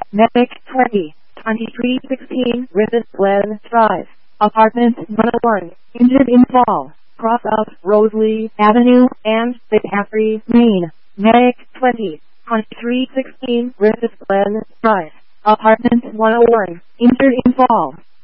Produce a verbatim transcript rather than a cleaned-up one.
Medic twenty, twenty-three sixteen, Griffith Glen Drive, Apartment one oh one, injured in fall, cross of Rosalie Avenue and McCaffrey, Maine. Medic twenty, twenty-three sixteen, Griffith Glen Drive, Apartment one oh one, injured in fall,